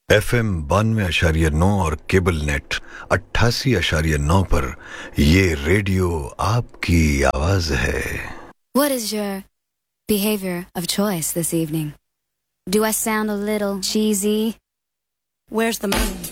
FM 92.9 और cable net 88.9 पर ये रेडियो आपकी आवाज है। What is your behavior of choice this evening? Do I sound a little cheesy? Where's the money?